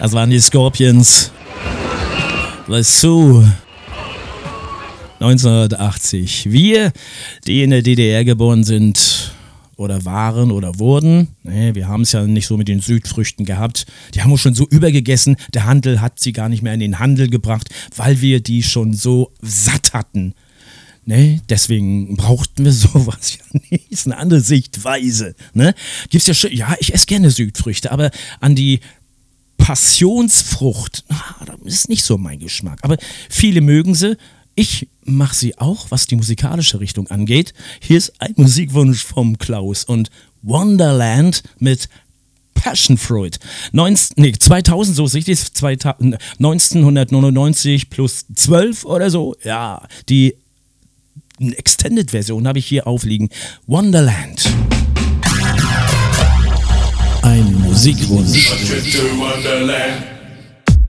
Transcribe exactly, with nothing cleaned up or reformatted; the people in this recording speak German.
Das waren die Scorpions. The Zoo. neunzehnhundertachtzig. Wir, die in der D D R geboren sind oder waren oder wurden, nee, wir haben es ja nicht so mit den Südfrüchten gehabt, die haben wir schon so übergegessen, der Handel hat sie gar nicht mehr in den Handel gebracht, weil wir die schon so satt hatten. Ne, deswegen brauchten wir sowas ja nicht. Ist eine andere Sichtweise. Ne? Gibt's ja schon, ja, ich esse gerne Südfrüchte, aber an die Passionsfrucht, ah, das ist nicht so mein Geschmack. Aber viele mögen sie. Ich mache sie auch, was die musikalische Richtung angeht. Hier ist ein Musikwunsch vom Klaus und Wonderland mit Passion Fruit. neunzehn, nee, zweitausend, so ist richtig, neunzehnhundertneunundneunzig plus zwölf oder so. Ja, die Extended-Version habe ich hier aufliegen. Wonderland. Ein Musikwunsch. Wonderland.